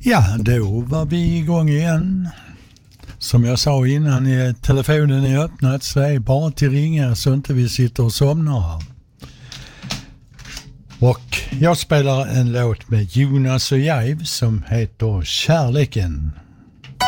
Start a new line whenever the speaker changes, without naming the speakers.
Ja, då var vi igång igen. Som jag sa innan, telefonen är öppnat, så är bara till ringa så inte vi sitter och somnar här. Och jag spelar en låt med Jonas och Jive som heter Kärleken.